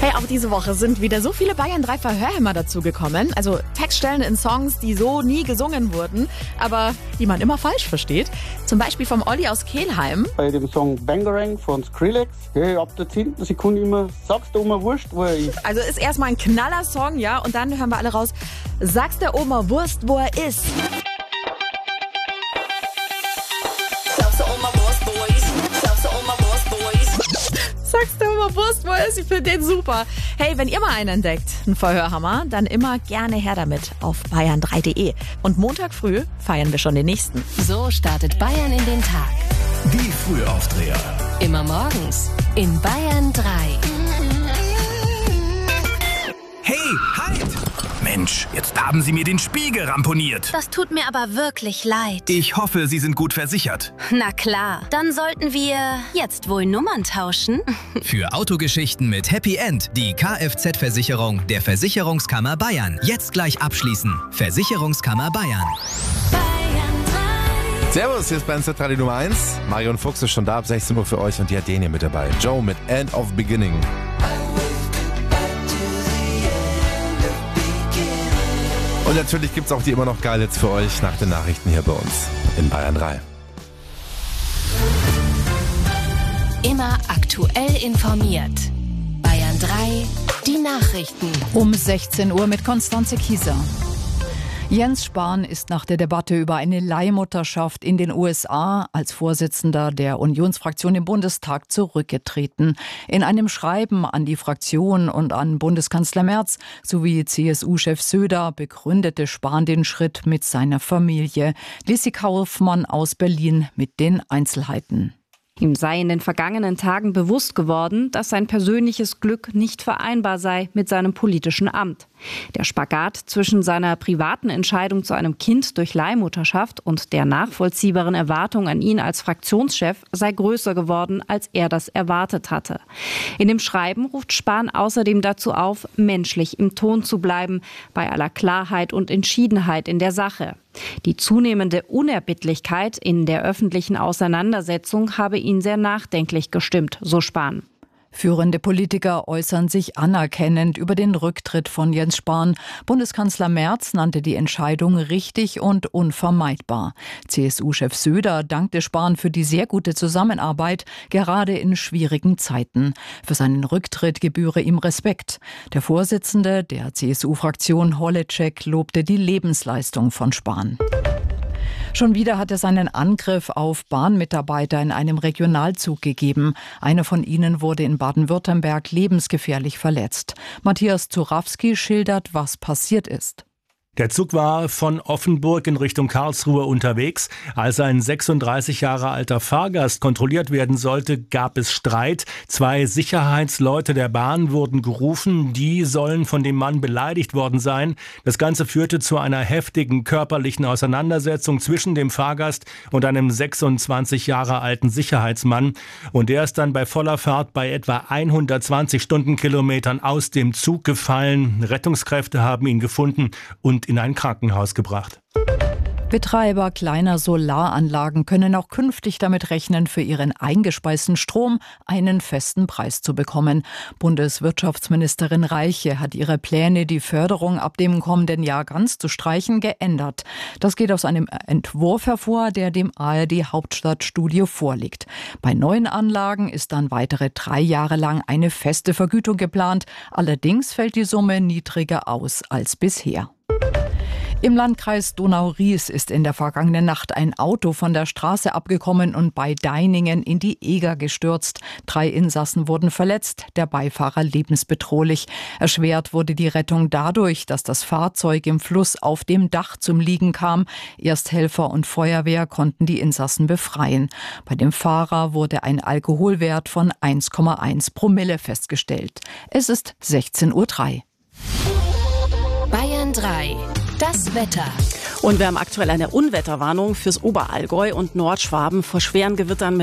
Hey, auch diese Woche sind wieder so viele Bayern 3 Verhörhämmer dazugekommen. Also Textstellen in Songs, die so nie gesungen wurden, aber die man immer falsch versteht. Zum Beispiel vom Olli aus Kelheim. Bei dem Song Bangarang von Skrillex, hey, ab der 10. Sekunde immer, sagst der Oma Wurst, wo er ist. Also ist erstmal ein Knaller-Song, ja, und dann hören wir alle raus, sagst der Oma Wurst, wo er ist. Sagst du immer Wurst, wo er ist? Ich finde den super. Hey, wenn ihr mal einen entdeckt, einen Verhörhammer, dann immer gerne her damit auf bayern3.de. Und Montag früh feiern wir schon den nächsten. So startet Bayern in den Tag. Die Frühaufdreher. Immer morgens in Bayern 3. Hey, halt! Mensch, jetzt haben Sie mir den Spiegel ramponiert. Das tut mir aber wirklich leid. Ich hoffe, Sie sind gut versichert. Na klar, dann sollten wir jetzt wohl Nummern tauschen. Für Autogeschichten mit Happy End die Kfz-Versicherung der Versicherungskammer Bayern. Jetzt gleich abschließen. Versicherungskammer Bayern. Servus, hier ist Bayern Zentrale Nummer 1. Marion Fuchs ist schon da ab 16 Uhr für euch und die hat den hier mit dabei. Joe mit End of Beginning. Und natürlich gibt es auch die immer noch geil jetzt für euch nach den Nachrichten hier bei uns in Bayern 3. Immer aktuell informiert. Bayern 3, die Nachrichten. Um 16 Uhr mit Konstanze Kieser. Jens Spahn ist nach der Debatte über eine Leihmutterschaft in den USA als Vorsitzender der Unionsfraktion im Bundestag zurückgetreten. In einem Schreiben an die Fraktion und an Bundeskanzler Merz sowie CSU-Chef Söder begründete Spahn den Schritt mit seiner Familie. Lissi Kaufmann aus Berlin mit den Einzelheiten. Ihm sei in den vergangenen Tagen bewusst geworden, dass sein persönliches Glück nicht vereinbar sei mit seinem politischen Amt. Der Spagat zwischen seiner privaten Entscheidung zu einem Kind durch Leihmutterschaft und der nachvollziehbaren Erwartung an ihn als Fraktionschef sei größer geworden, als er das erwartet hatte. In dem Schreiben ruft Spahn außerdem dazu auf, menschlich im Ton zu bleiben, bei aller Klarheit und Entschiedenheit in der Sache. Die zunehmende Unerbittlichkeit in der öffentlichen Auseinandersetzung habe ihn sehr nachdenklich gestimmt, so Spahn. Führende Politiker äußern sich anerkennend über den Rücktritt von Jens Spahn. Bundeskanzler Merz nannte die Entscheidung richtig und unvermeidbar. CSU-Chef Söder dankte Spahn für die sehr gute Zusammenarbeit, gerade in schwierigen Zeiten. Für seinen Rücktritt gebühre ihm Respekt. Der Vorsitzende der CSU-Fraktion Holleczek lobte die Lebensleistung von Spahn. Schon wieder hat es einen Angriff auf Bahnmitarbeiter in einem Regionalzug gegeben. Einer von ihnen wurde in Baden-Württemberg lebensgefährlich verletzt. Matthias Zurawski schildert, was passiert ist. Der Zug war von Offenburg in Richtung Karlsruhe unterwegs. Als ein 36 Jahre alter Fahrgast kontrolliert werden sollte, gab es Streit. 2 Sicherheitsleute der Bahn wurden gerufen. Die sollen von dem Mann beleidigt worden sein. Das Ganze führte zu einer heftigen körperlichen Auseinandersetzung zwischen dem Fahrgast und einem 26 Jahre alten Sicherheitsmann. Und der ist dann bei voller Fahrt bei etwa 120 Stundenkilometern aus dem Zug gefallen. Rettungskräfte haben ihn gefunden und in ein Krankenhaus gebracht. Betreiber kleiner Solaranlagen können auch künftig damit rechnen, für ihren eingespeisten Strom einen festen Preis zu bekommen. Bundeswirtschaftsministerin Reiche hat ihre Pläne, die Förderung ab dem kommenden Jahr ganz zu streichen, geändert. Das geht aus einem Entwurf hervor, der dem ARD-Hauptstadtstudio vorliegt. Bei neuen Anlagen ist dann weitere 3 Jahre lang eine feste Vergütung geplant. Allerdings fällt die Summe niedriger aus als bisher. Im Landkreis Donau-Ries ist in der vergangenen Nacht ein Auto von der Straße abgekommen und bei Deiningen in die Eger gestürzt. 3 Insassen wurden verletzt, der Beifahrer lebensbedrohlich. Erschwert wurde die Rettung dadurch, dass das Fahrzeug im Fluss auf dem Dach zum Liegen kam. Ersthelfer und Feuerwehr konnten die Insassen befreien. Bei dem Fahrer wurde ein Alkoholwert von 1,1 Promille festgestellt. Es ist 16:03 Uhr. Bayern 3. Das Wetter. Und wir haben aktuell eine Unwetterwarnung fürs Oberallgäu und Nordschwaben vor schweren Gewittern mit